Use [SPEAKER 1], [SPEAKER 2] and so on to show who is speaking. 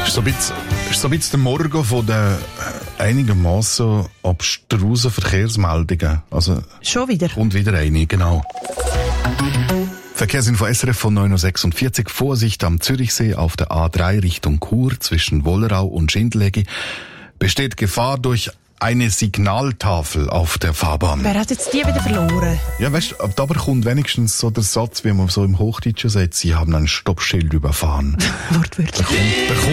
[SPEAKER 1] Ist so ein bisschen der Morgen von den einigermaßen abstrusen Verkehrsmeldungen. Also,
[SPEAKER 2] schon wieder?
[SPEAKER 1] Und wieder eine, genau. Verkehrsinfo SRF von 9.46 Uhr. Vorsicht am Zürichsee auf der A3 Richtung Chur zwischen Wollerau und Schindlegi. Besteht Gefahr durch eine Signaltafel auf der Fahrbahn.
[SPEAKER 2] Wer hat jetzt die wieder verloren?
[SPEAKER 1] Ja, weißt du, aber kommt wenigstens so der Satz, wie man so im Hochdeutschen sagt, sie haben ein Stoppschild überfahren.
[SPEAKER 2] Wortwörtlich.
[SPEAKER 1] Da kommt